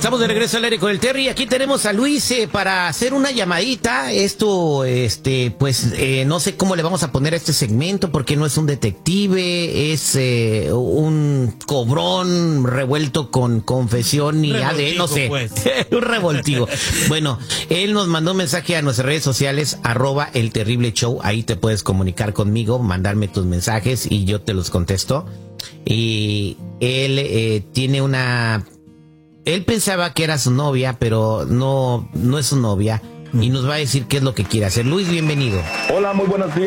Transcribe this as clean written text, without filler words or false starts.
Estamos de regreso al aire con el Terry. Aquí tenemos a Luis para hacer una llamadita. Esto, no sé cómo le vamos a poner a este segmento porque no es un detective, es un cobrón revuelto con confesión y ADN, no sé, pues. Un revoltivo. Bueno, él nos mandó un mensaje a nuestras redes sociales, @elterribleshow. Ahí te puedes comunicar conmigo, mandarme tus mensajes y yo te los contesto. Y él tiene una... Él pensaba que era su novia, pero no es su novia. Y nos va a decir qué es lo que quiere hacer. Luis, bienvenido. Hola, muy buenos días.